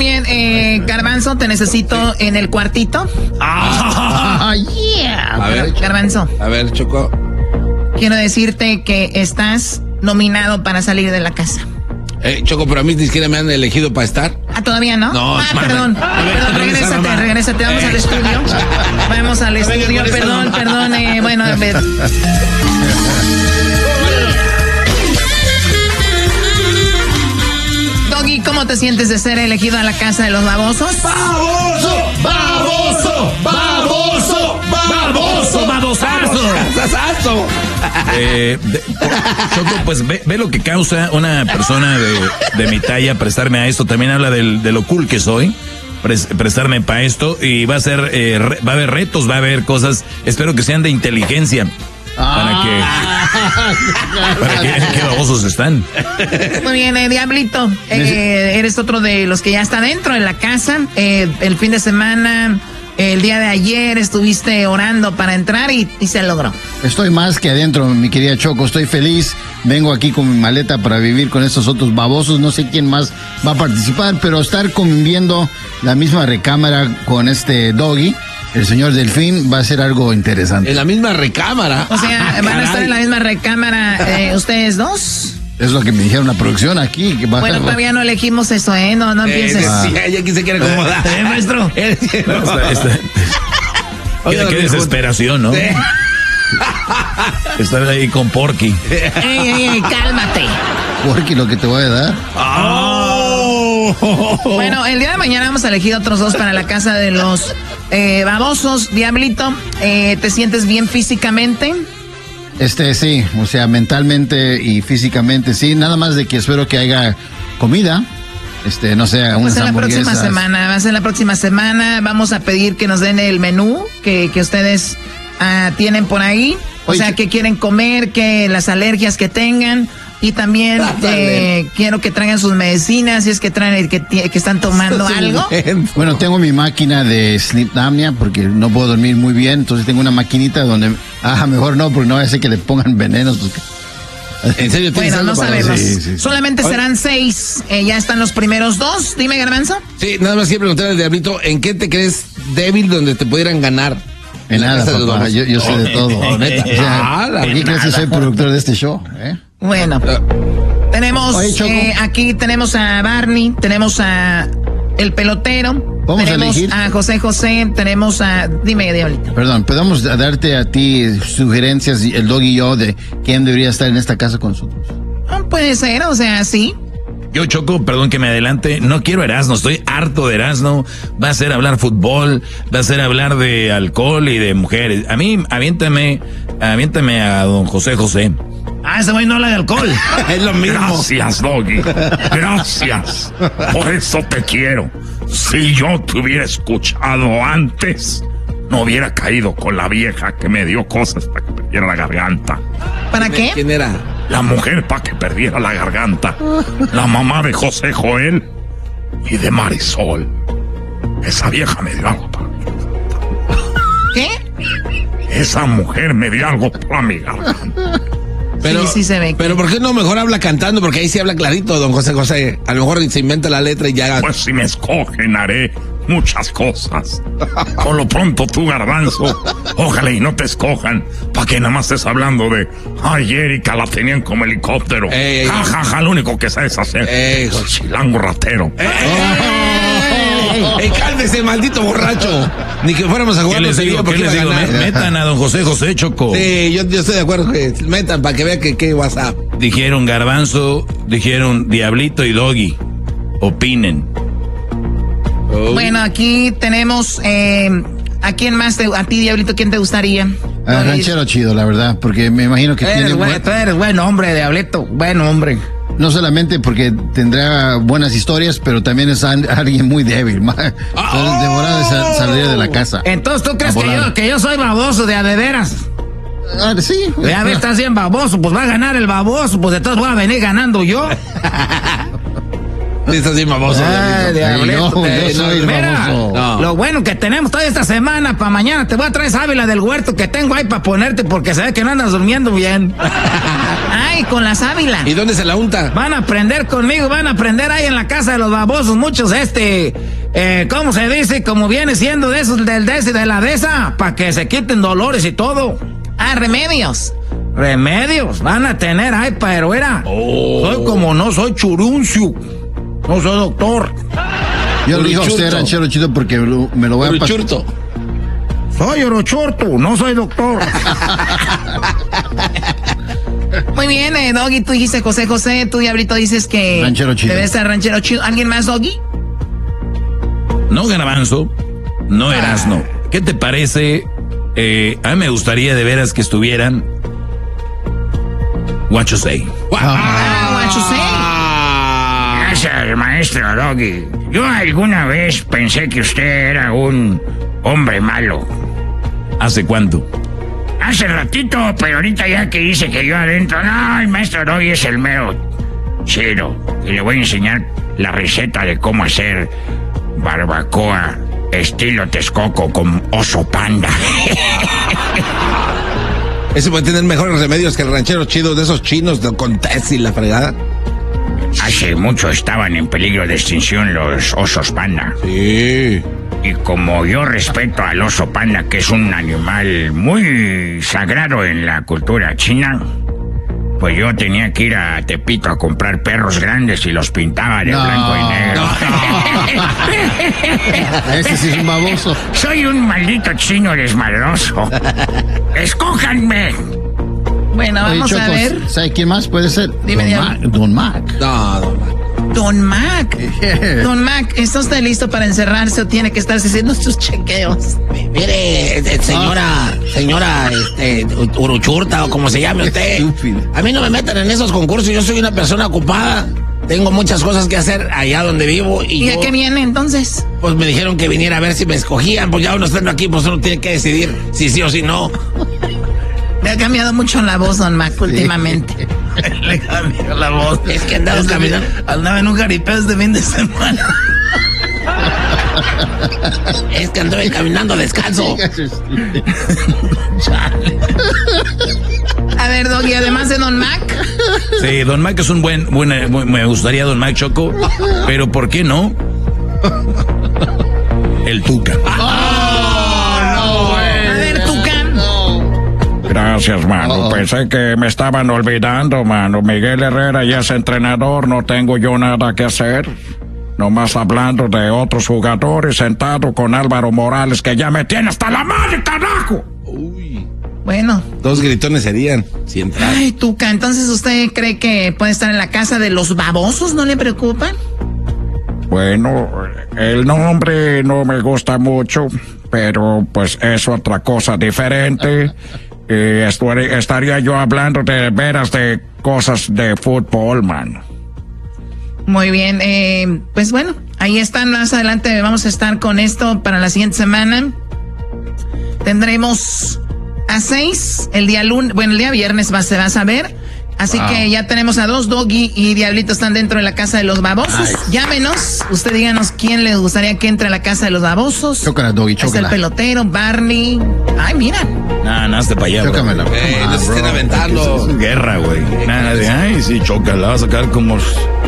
bien, Garbanzo, te necesito en el cuartito. Yeah. A ver, Garbanzo. A ver, Choco. Quiero decirte que estás nominado para salir de la casa. Choco, pero a mí ni siquiera me han elegido para estar. ¿Todavía no? No, perdón, regrésate, vamos al estudio. Vamos al estudio, perdón, bueno, a ver. Doggy, ¿cómo te sientes de ser elegido a la casa de los babosos? ¡Baboso! ¡Baboso! ¡Baboso! ¡Baboso! ¡Babosazo! Choco, pues ve lo que causa una persona de mi talla prestarme a esto. También habla de lo cool que soy. Prestarme para esto. Y va a ser, va a haber retos, va a haber cosas. Espero que sean de inteligencia. Para que vean qué babosos están. Muy bien, Diablito. Eres otro de los que ya está dentro de la casa. El fin de semana, el día de ayer, estuviste orando para entrar y se logró. Estoy más que adentro, mi querida Choco. Estoy feliz. Vengo aquí con mi maleta para vivir con estos otros babosos. No sé quién más va a participar, pero estar conviviendo la misma recámara con este Doggy, el señor Delfín, va a ser algo interesante. En la misma recámara. O sea, van a estar en la misma recámara ustedes dos. Es lo que me dijeron la producción aquí. Que va bueno, todavía no elegimos eso, no empieces. Sí, ella aquí se quiere acomodar. Maestro. Qué desesperación, ¿no? Sí. Estar ahí con Porky. Ey, cálmate. Porky, lo que te voy a dar. Bueno, el día de mañana vamos a elegir otros dos para la casa de los babosos. Diablito, ¿te sientes bien físicamente? Sí, o sea, mentalmente y físicamente, sí. Nada más de que espero que haya comida. No sé, unas hamburguesas. Va a ser la próxima semana. Vamos a pedir que nos den el menú que ustedes tienen por ahí. O sea, que quieren comer, que las alergias que tengan. Y también quiero que traigan sus medicinas, si es que traen que están tomando algo. Bueno, tengo mi máquina de sleep apnea porque no puedo dormir muy bien, entonces tengo una maquinita donde... mejor no, porque no va a ser que le pongan venenos. Porque... ¿En serio? Bueno, no sabemos. Sí. Solamente serán 6. Ya están los primeros 2. Dime, Garbanzo. Sí, nada más quiero preguntarle al Diablito, ¿en qué te crees débil donde te pudieran ganar? En nada, papá, yo sé de todo. Neta. O sea, ¿por qué crees que soy productor de este show? Bueno, tenemos aquí tenemos a Barney, tenemos a el pelotero, tenemos a José, tenemos a... Dime, Diablito. Perdón, ¿podemos darte a ti sugerencias, el Dog y yo, de quién debería estar en esta casa con nosotros? Puede ser, o sea, sí. Yo, Choco, perdón que me adelante, no quiero Erasmo, estoy harto de Erasmo. Va a ser hablar fútbol, va a ser hablar de alcohol y de mujeres. A mí, aviéntame a don José. Ese güey no habla de alcohol. Es lo mismo. Gracias, Doggy. Gracias. Por eso te quiero. Si yo te hubiera escuchado antes, no hubiera caído con la vieja que me dio cosas para que perdiera la garganta. ¿Para qué? ¿Quién era? La mujer para que perdiera la garganta. La mamá de José Joel y de Marisol. Esa vieja me dio algo para mi garganta. ¿Qué? Esa mujer me dio algo para mi garganta. Pero, sí se ve. Pero ¿por qué no mejor habla cantando? Porque ahí sí habla clarito, don José. A lo mejor se inventa la letra y ya... Pues si me escogen haré muchas cosas. Por lo pronto tú, Garbanzo, ojalá y no te escojan, para que nada más estés hablando de... Ay, Erika, la tenían como helicóptero. Ja, lo único que sabes hacer. Chilango ratero. Cálmese, maldito borracho. Ni que fuéramos a jugar. ¿Qué les digo? Metan a don José, Choco. Sí, yo estoy de acuerdo que metan para que vea que WhatsApp. Dijeron Garbanzo, dijeron Diablito y Doggy. Opinen. Bueno, aquí tenemos ¿a quién más? ¿A ti, Diablito, quién te gustaría? Ranchero chido, la verdad, porque me imagino que tú eres buen hombre, Diablito, buen hombre. No solamente porque tendrá buenas historias, pero también es alguien muy débil. Demorado de salir de la casa. Entonces, ¿tú crees que yo soy baboso de veras? Sí. Ya ves, estás bien baboso, pues va a ganar el baboso, pues entonces voy a venir ganando yo. Estás bien baboso. Diablito, yo soy mira, baboso. No. lo bueno que tenemos toda esta semana para mañana. Te voy a traer sábila del huerto que tengo ahí para ponerte porque se ve que no andas durmiendo bien. Ay, con la sábila. ¿Y dónde se la unta? Van a aprender conmigo, van a aprender ahí en la casa de los babosos. Muchos ¿cómo se dice? Como viene siendo de esos del de la de esa, para que se quiten dolores y todo. Ah, remedios. Remedios, van a tener ahí, pero era. Soy como no soy churuncio. No soy doctor. Yo le digo a usted, ranchero chido, porque me lo voy a pasar. Soy orochorto, no soy doctor. Muy bien, Doggy, tú dijiste José, tú Diablito dices que ranchero chido. Debe ser ranchero chido. ¿Alguien más, Doggy? No, Garbanzo, no Erasno. ¿Qué te parece? A mí me gustaría de veras que estuvieran What You Say. What You Say. Gracias, maestro Doggy. Yo alguna vez pensé que usted era un hombre malo. ¿Hace cuánto? Hace ratito, pero ahorita ya que dice que yo adentro, no, el maestro Doggy es el mero chido. Y le voy a enseñar la receta de cómo hacer barbacoa estilo Texcoco con oso panda. Ese puede tener mejores remedios que el ranchero chido de esos chinos con test y la fregada. Hace mucho estaban en peligro de extinción los osos panda. Sí. Y como yo respeto al oso panda, que es un animal muy sagrado en la cultura china, pues yo tenía que ir a Tepito a comprar perros grandes y los pintaba de blanco y negro. Ese sí es un baboso. Soy un maldito chino desmadroso. ¡Escójanme! Bueno, Oye, vamos Choco, a ver. ¿sabe quién más puede ser? Dime, Don Mac. Don Mac. Don Mac, ¿está usted listo para encerrarse o tiene que estarse haciendo sus chequeos? Mire, señora Uruchurta o como se llame usted. A mí no me metan en esos concursos, yo soy una persona ocupada. Tengo muchas cosas que hacer allá donde vivo. ¿Y a qué viene entonces? Pues me dijeron que viniera a ver si me escogían, pues ya uno estando aquí, pues uno tiene que decidir si sí o si no. Le ha cambiado mucho la voz, Don Mac, últimamente. Le cambió la voz. Es que andaba caminando. Andaba en un jaripeo este fin de semana. Es que anduve caminando descalzo. A ver, Doggy, además de Don Mac. Sí, Don Mac es un me gustaría Don Mac, Choco, pero ¿por qué no? El Tuca. A ver, Tuca. Gracias, mano. Pensé que me estaban olvidando, mano. Miguel Herrera ya es entrenador, no tengo yo nada que hacer. Nomás hablando de otros jugadores, sentado con Álvaro Morales, que ya me tiene hasta la madre, carajo. Bueno. 2 gritones serían. Si entrar. Ay, Tuca, entonces ¿usted cree que puede estar en la casa de los babosos? ¿No le preocupan? Bueno, el nombre no me gusta mucho, pero pues es otra cosa diferente. Estaría yo hablando de veras de cosas de fútbol, man. Muy bien, pues bueno, ahí están, más adelante vamos a estar con esto para la siguiente semana. Tendremos a 6 el día lunes, bueno, el día viernes se va a saber. Así que ya tenemos a 2, Doggy y Diablito están dentro de la casa de los babosos. Nice. Llámenos, usted díganos quién le gustaría que entre a la casa de los babosos. Chócala, Doggy, chócala. Está el pelotero, Barney. Ay, mira. No, hazte para allá, chócamela. No se estén aventando. Es guerra, güey. Nada de, ay, sí, chócala, va a sacar como